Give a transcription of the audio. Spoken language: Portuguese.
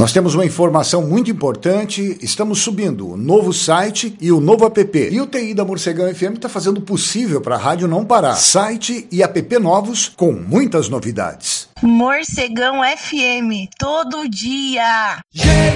Nós temos uma informação muito importante, estamos subindo o novo site e o novo app. E o TI da Morcegão FM está fazendo o possível para a rádio não parar. Site e app novos com muitas novidades. Morcegão FM, todo dia!